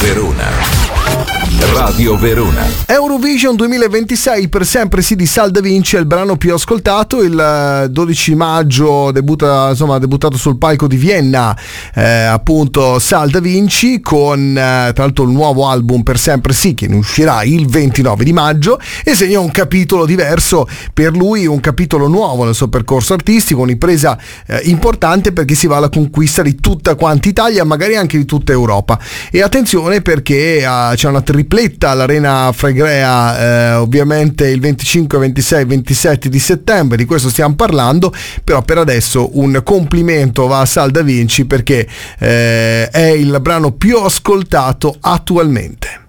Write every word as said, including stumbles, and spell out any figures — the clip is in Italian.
Verona. Radio Verona. Eurovision duemilaventisei, per sempre sì di Sal Da Vinci, è il brano più ascoltato. Il dodici maggio debutta, insomma, ha debuttato sul palco di Vienna, eh, appunto Sal Da Vinci, con eh, tra l'altro il nuovo album Per sempre sì, che ne uscirà il ventinove di maggio e segna un capitolo diverso per lui, un capitolo nuovo nel suo percorso artistico, un'impresa eh, importante, perché si va alla conquista di tutta quanta Italia, magari anche di tutta Europa. E attenzione, perché eh, c'è una tripletta all'Arena Fregrea, eh, ovviamente il venticinque, ventisei, ventisette di settembre, di questo stiamo parlando. Però per adesso un complimento va a Sal Da Vinci, perché eh, è il brano più ascoltato attualmente.